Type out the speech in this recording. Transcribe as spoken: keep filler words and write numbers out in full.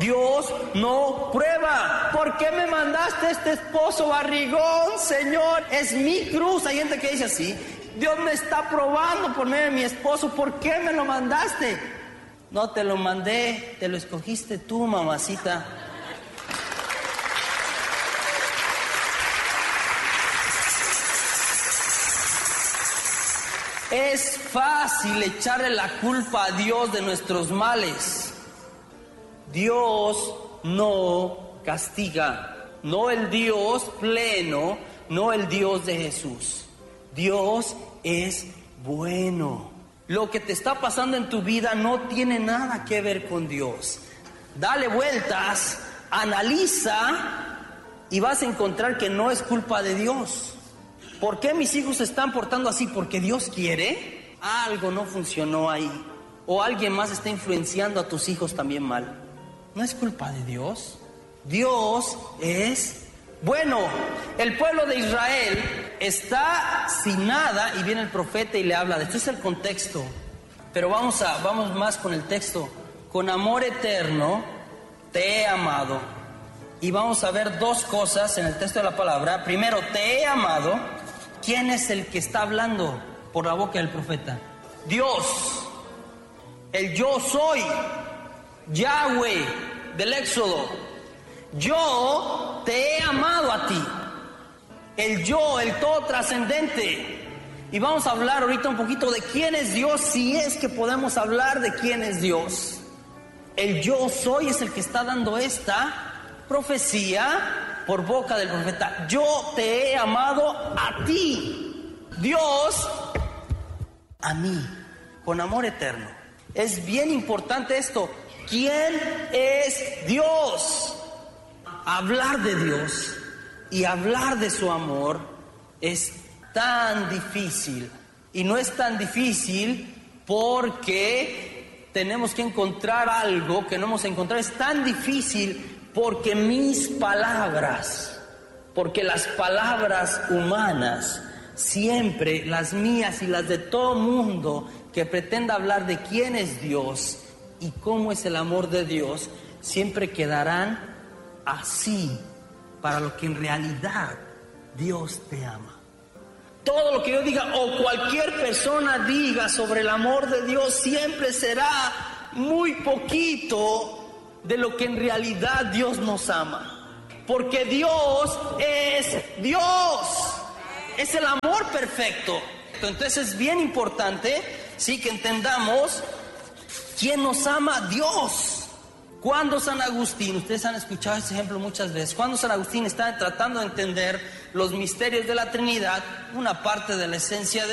Dios no prueba. ¿Por qué me mandaste este esposo barrigón, Señor? Es mi cruz. Hay gente que dice así: Dios me está probando por medio de mi esposo. ¿Por qué me lo mandaste? No te lo mandé, te lo escogiste tú, mamacita. Es fácil echarle la culpa a Dios de nuestros males. Dios no castiga, no el Dios pleno, no el Dios de Jesús. Dios es bueno. Lo que te está pasando en tu vida no tiene nada que ver con Dios. Dale vueltas, analiza y vas a encontrar que no es culpa de Dios. ¿Por qué mis hijos se están portando así? ¿Porque Dios quiere? Algo no funcionó ahí. O alguien más está influenciando a tus hijos también mal. No es culpa de Dios. Dios es bueno. El pueblo de Israel está sin nada y viene el profeta y le habla de esto. Este es el contexto. Pero vamos a, vamos más con el texto. Con amor eterno te he amado. Y vamos a ver dos cosas en el texto de la palabra. Primero, te he amado. ¿Quién es el que está hablando por la boca del profeta? Dios. El yo soy. Yahweh del Éxodo. Yo te he amado a ti. El yo, el todo trascendente. Y vamos a hablar ahorita un poquito de quién es Dios, si es que podemos hablar de quién es Dios. El yo soy es el que está dando esta profecía por boca del profeta. Yo te he amado a ti. Dios a mí, con amor eterno. Es bien importante esto. ¿Quién es Dios? Hablar de Dios y hablar de su amor es tan difícil. Y no es tan difícil porque tenemos que encontrar algo que no hemos encontrado. Es tan difícil porque mis palabras, porque las palabras humanas, siempre las mías y las de todo mundo que pretenda hablar de quién es Dios y cómo es el amor de Dios, siempre quedarán así para lo que en realidad Dios te ama. Todo lo que yo diga o cualquier persona diga sobre el amor de Dios siempre será muy poquito de lo que en realidad Dios nos ama. Porque Dios es Dios. Es el amor perfecto. Entonces es bien importante, sí, que entendamos quién nos ama. Dios. Cuando San Agustín, ustedes han escuchado este ejemplo muchas veces, cuando San Agustín está tratando de entender los misterios de la Trinidad, una parte de la esencia de